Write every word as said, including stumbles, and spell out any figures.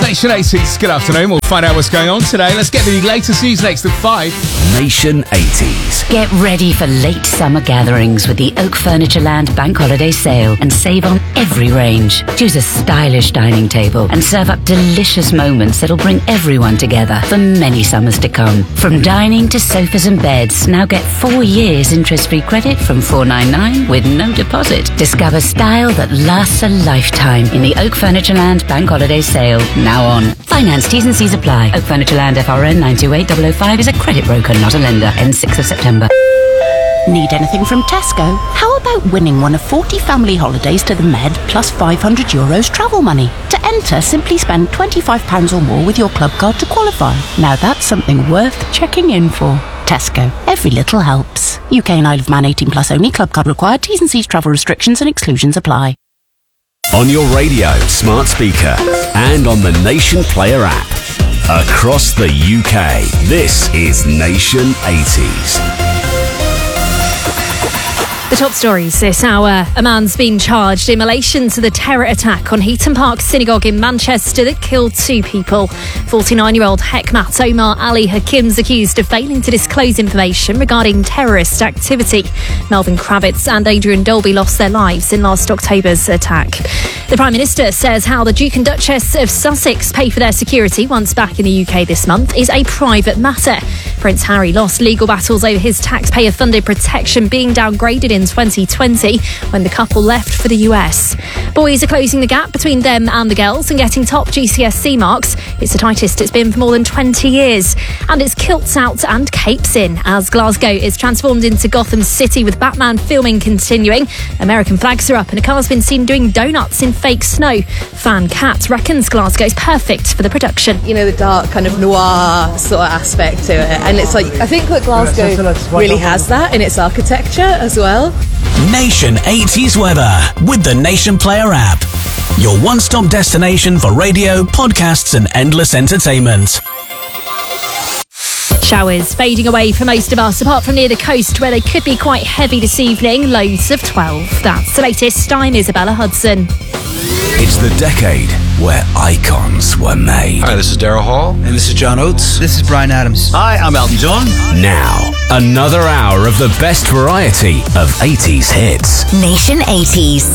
Nation eighties. Good afternoon. We'll find out what's going on today. Let's get the latest news next at five. Nation eighties. Get ready for late summer gatherings with the Oak Furniture Land Bank Holiday Sale and save on every range. Choose a stylish dining table and serve up delicious moments that'll bring everyone together for many summers to come. From dining to sofas and beds, now get four years interest-free credit from four ninety-nine with no deposit. Discover style that lasts a lifetime in the Oak Furniture Land Bank Holiday Sale, now on. Finance T's and C's apply. Oak Furniture Land F R N nine two eight zero zero five is a credit broker, not a lender. Ends sixth of September. Need anything from Tesco? How about winning one of forty family holidays to the Med plus five hundred euros travel money? To enter, simply spend twenty-five pounds or more with your club card to qualify. Now that's something worth checking in for. Tesco. Every little helps. U K and Isle of Man eighteen plus only. Club card required. T's and C's travel restrictions and exclusions apply. On your radio, smart speaker, and on the Nation Player app. Across the U K, this is Nation eighties. The top stories this hour. A man's been charged in relation to the terror attack on Heaton Park Synagogue in Manchester that killed two people. forty-nine-year-old Hekmat Omar Ali Hakim's accused of failing to disclose information regarding terrorist activity. Melvin Kravitz and Adrian Dolby lost their lives in last October's attack. The Prime Minister says how the Duke and Duchess of Sussex pay for their security once back in the U K this month is a private matter. Prince Harry lost legal battles over his taxpayer-funded protection being downgraded in twenty twenty when the couple left for the U S. Boys are closing the gap between them and the girls and getting top G C S E marks. It's the tightest it's been for more than twenty years. And it's kilts out and capes in as Glasgow is transformed into Gotham City with Batman filming continuing. American flags are up and a car's been seen doing donuts in fake snow. Fan Cat reckons Glasgow's perfect for the production. You know, the dark kind of noir sort of aspect to it. And it's like, I think that Glasgow really has that in its architecture as well. Nation eighties weather with the Nation Player app. Your one-stop destination for radio, podcasts and endless entertainment. Showers fading away for most of us, apart from near the coast where they could be quite heavy this evening, lows of twelve. That's the latest. I'm Isabella Hudson. It's the decade where icons were made. Hi, this is Daryl Hall. And this is John Oates. This is Bryan Adams. Hi, I'm Elton John. Now, another hour of the best variety of eighties hits. Nation eighties.